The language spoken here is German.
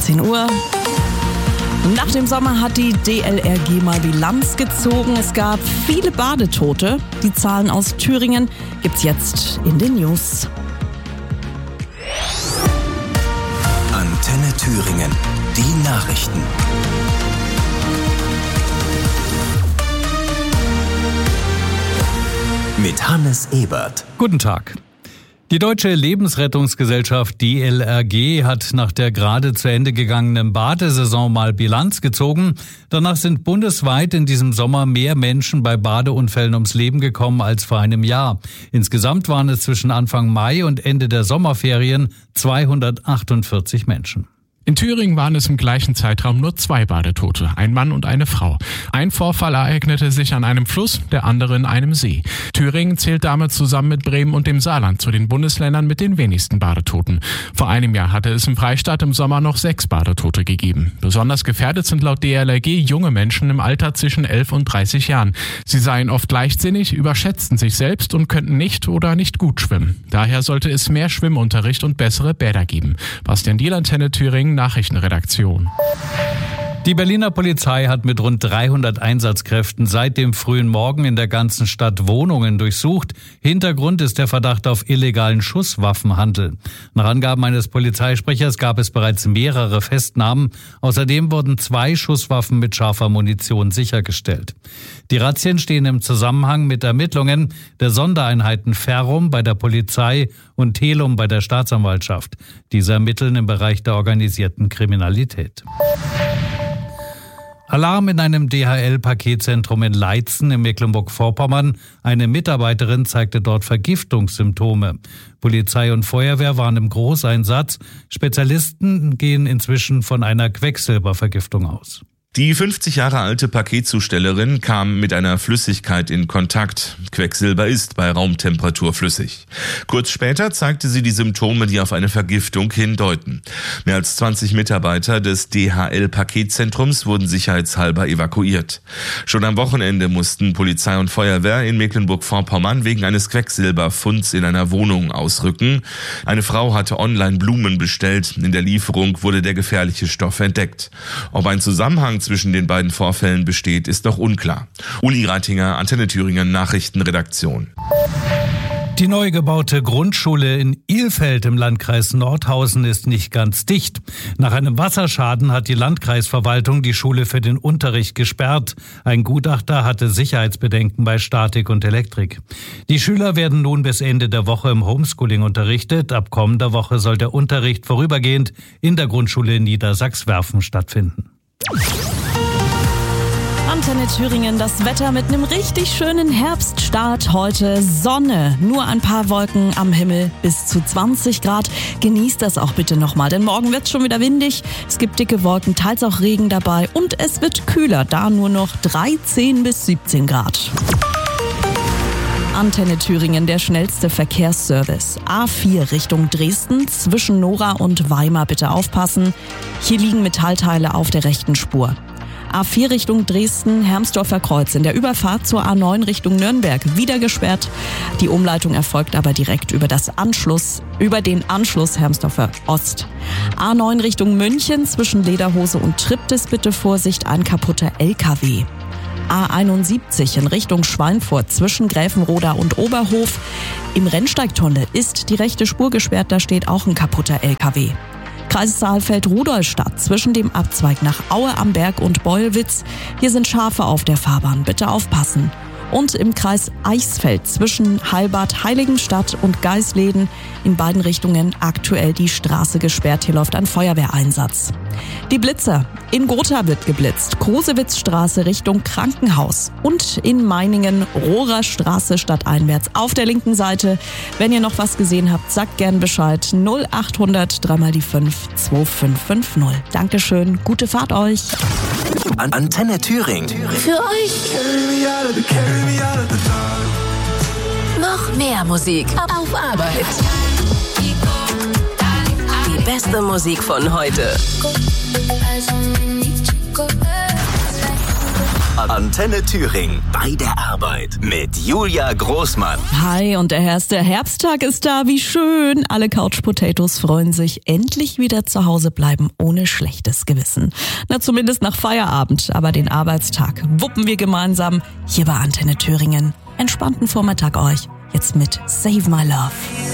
18 Uhr. Nach dem Sommer hat die DLRG mal Bilanz gezogen. Es gab viele Badetote. Die Zahlen aus Thüringen gibt's jetzt in den News. Antenne Thüringen, die Nachrichten. Mit Hannes Ebert. Guten Tag. Die Deutsche Lebensrettungsgesellschaft DLRG hat nach der gerade zu Ende gegangenen Badesaison mal Bilanz gezogen. Danach sind bundesweit in diesem Sommer mehr Menschen bei Badeunfällen ums Leben gekommen als vor einem Jahr. Insgesamt waren es zwischen Anfang Mai und Ende der Sommerferien 248 Menschen. In Thüringen waren es im gleichen Zeitraum nur 2 Badetote, ein Mann und eine Frau. Ein Vorfall ereignete sich an einem Fluss, der andere in einem See. Thüringen zählt damit zusammen mit Bremen und dem Saarland zu den Bundesländern mit den wenigsten Badetoten. Vor einem Jahr hatte es im Freistaat im Sommer noch 6 Badetote gegeben. Besonders gefährdet sind laut DLRG junge Menschen im Alter zwischen 11 und 30 Jahren. Sie seien oft leichtsinnig, überschätzten sich selbst und könnten nicht oder nicht gut schwimmen. Daher sollte es mehr Schwimmunterricht und bessere Bäder geben. Bastian Diel, Antenne Thüringen, Nachrichtenredaktion. Die Berliner Polizei hat mit rund 300 Einsatzkräften seit dem frühen Morgen in der ganzen Stadt Wohnungen durchsucht. Hintergrund ist der Verdacht auf illegalen Schusswaffenhandel. Nach Angaben eines Polizeisprechers gab es bereits mehrere Festnahmen. Außerdem wurden 2 Schusswaffen mit scharfer Munition sichergestellt. Die Razzien stehen im Zusammenhang mit Ermittlungen der Sondereinheiten Ferrum bei der Polizei und Telum bei der Staatsanwaltschaft. Diese ermitteln im Bereich der organisierten Kriminalität. Alarm in einem DHL-Paketzentrum in Leitzen in Mecklenburg-Vorpommern. Eine Mitarbeiterin zeigte dort Vergiftungssymptome. Polizei und Feuerwehr waren im Großeinsatz. Spezialisten gehen inzwischen von einer Quecksilbervergiftung aus. Die 50 Jahre alte Paketzustellerin kam mit einer Flüssigkeit in Kontakt. Quecksilber ist bei Raumtemperatur flüssig. Kurz später zeigte sie die Symptome, die auf eine Vergiftung hindeuten. Mehr als 20 Mitarbeiter des DHL-Paketzentrums wurden sicherheitshalber evakuiert. Schon am Wochenende mussten Polizei und Feuerwehr in Mecklenburg-Vorpommern wegen eines Quecksilberfunds in einer Wohnung ausrücken. Eine Frau hatte online Blumen bestellt. In der Lieferung wurde der gefährliche Stoff entdeckt. Ob ein Zusammenhang zwischen den beiden Vorfällen besteht, ist noch unklar. Uli Reitinger, Antenne Thüringen, Nachrichtenredaktion. Die neu gebaute Grundschule in Ilfeld im Landkreis Nordhausen ist nicht ganz dicht. Nach einem Wasserschaden hat die Landkreisverwaltung die Schule für den Unterricht gesperrt. Ein Gutachter hatte Sicherheitsbedenken bei Statik und Elektrik. Die Schüler werden nun bis Ende der Woche im Homeschooling unterrichtet. Ab kommender Woche soll der Unterricht vorübergehend in der Grundschule in Niedersachswerfen stattfinden. Antenne Thüringen, das Wetter mit einem richtig schönen Herbststart heute. Sonne, nur ein paar Wolken am Himmel, bis zu 20 Grad. Genießt das auch bitte nochmal, denn morgen wird es schon wieder windig. Es gibt dicke Wolken, teils auch Regen dabei und es wird kühler, da nur noch 13 bis 17 Grad. Antenne Thüringen, der schnellste Verkehrsservice. A4 Richtung Dresden, zwischen Nora und Weimar bitte aufpassen. Hier liegen Metallteile auf der rechten Spur. A4 Richtung Dresden, Hermsdorfer Kreuz in der Überfahrt zur A9 Richtung Nürnberg wieder gesperrt. Die Umleitung erfolgt aber direkt über den Anschluss Hermsdorfer Ost. A9 Richtung München, zwischen Lederhose und Triptis bitte Vorsicht, ein kaputter LKW. A71 in Richtung Schweinfurt zwischen Gräfenroda und Oberhof. Im Rennsteigtunnel ist die rechte Spur gesperrt, da steht auch ein kaputter LKW. Kreis Saalfeld-Rudolstadt zwischen dem Abzweig nach Aue am Berg und Beulwitz. Hier sind Schafe auf der Fahrbahn, bitte aufpassen. Und im Kreis Eichsfeld zwischen Heilbad, Heiligenstadt und Geisleden in beiden Richtungen aktuell die Straße gesperrt. Hier läuft ein Feuerwehreinsatz. Die Blitzer. In Gotha wird geblitzt. Krosewitzstraße Richtung Krankenhaus. Und in Meiningen Rohrer Straße stadteinwärts auf der linken Seite. Wenn ihr noch was gesehen habt, sagt gern Bescheid. 0800 3 die 5 2550. Dankeschön. Gute Fahrt euch. Antenne Thüringen. Für euch. Noch mehr Musik auf Arbeit. Die beste Musik von heute. Antenne Thüringen bei der Arbeit mit Julia Großmann. Hi, und der erste Herbsttag ist da, wie schön. Alle Couch Potatoes freuen sich, endlich wieder zu Hause bleiben, ohne schlechtes Gewissen. Na, zumindest nach Feierabend, aber den Arbeitstag wuppen wir gemeinsam hier bei Antenne Thüringen. Entspannten Vormittag euch, jetzt mit Save My Love.